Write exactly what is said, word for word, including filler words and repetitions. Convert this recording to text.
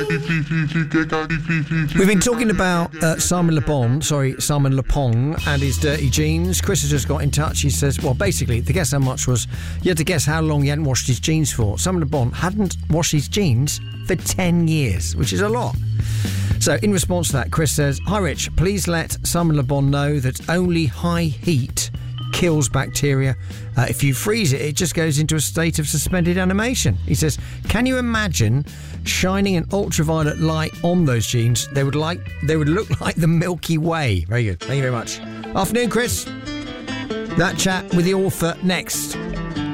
We've been talking about uh, Simon Le Bon, sorry, Simon Le Pong and his dirty jeans. Chris has just got in touch. He says, well, basically, the guess how much was, you had to guess how long he hadn't washed his jeans for. Simon Le Bon hadn't washed his jeans for ten years, which is a lot. So, in response to that, Chris says, hi, Rich, please let Simon Le Bon know that only high heat kills bacteria. Uh, if you freeze it, it just goes into a state of suspended animation. He says, can you imagine shining an ultraviolet light on those jeans? They would like they would look like the Milky Way. Very good. Thank you very much. Afternoon, Chris. That chat with the author next.